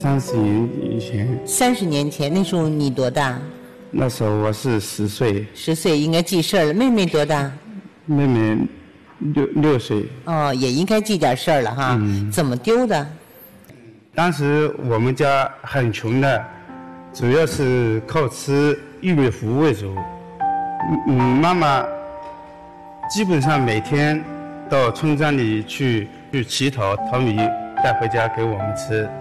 30年以前。 30年前，那时候你多大？ 那时候我是10岁。 10岁应该记事儿了。妹妹多大？ 妹妹6岁。 哦，也应该记点事儿了哈。怎么丢的？ 当时我们家很穷的，主要是靠吃玉米糊为主。妈妈基本上每天到村庄里去乞讨淘米带回家给我们吃。